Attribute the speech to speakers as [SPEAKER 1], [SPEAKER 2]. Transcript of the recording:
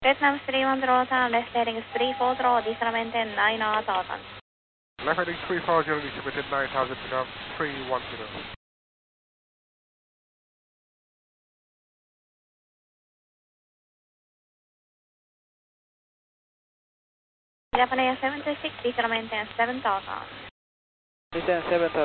[SPEAKER 1] Vietnam 31 left heading is 34, diesel maintain 9000.
[SPEAKER 2] Left heading 340, diesel maintain 9000 to now 310.
[SPEAKER 1] Japan Air 726, diesel maintain 7000.
[SPEAKER 3] Maintain 7000.